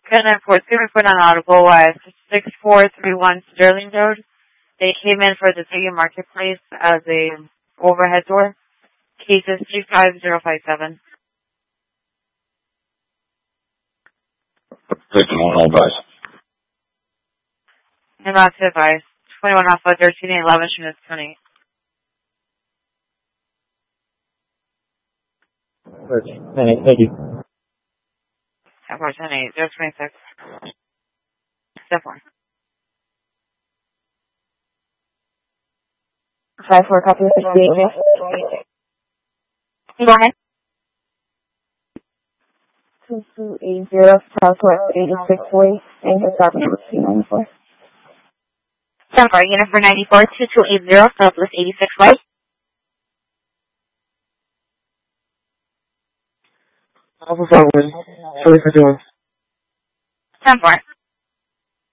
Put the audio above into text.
Connect for Superfoot on Audible West, 6431 Sterling Road. They came in for the Ticket Marketplace as a overhead door. Cases 35057. Victim on all advice. And not to advise. 21 Alpha 13 and 11 Schmitz County. Thank you. Of course, 10-8, 026. Step 4. 5-4, copy 68, over. Go ahead. 2280 Southwest 86 Way, and his document was 294. Step 4, unit for 94, 2280 Southwest 86 Way. Alpha 5 1, 44. Step 4.